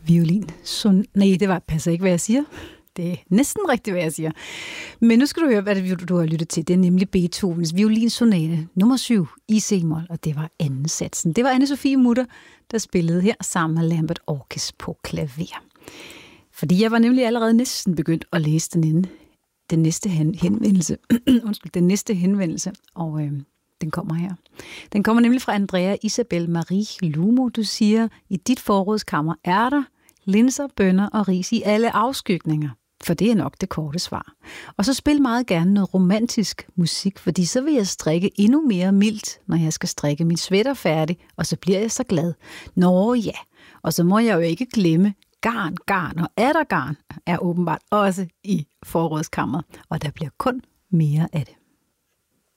violin. Nej, det passer ikke, hvad jeg siger. Det er næsten rigtigt, hvad jeg siger. Men nu skal du høre, hvad du har lyttet til. Det er nemlig Beethovens violinsonate nummer 7 i C-mol, og det var anden satsen. Det var Anne-Sophie Mutter, der spillede her sammen med Lambert Orkes på klaver. Fordi jeg var nemlig allerede næsten begyndt at læse den næste henvendelse. Den næste henvendelse, og den kommer her. Den kommer nemlig fra Andrea Isabel Marie Lumo. Du siger, i dit forrådskammer er der linser, bønner og ris i alle afskygninger. For det er nok det korte svar. Og så spil meget gerne noget romantisk musik, fordi så vil jeg strikke endnu mere mildt, når jeg skal strikke min sweater færdig, og så bliver jeg så glad. Nå ja, og så må jeg jo ikke glemme garn og attergarn er åbenbart også i forrådskammeret, og der bliver kun mere af det.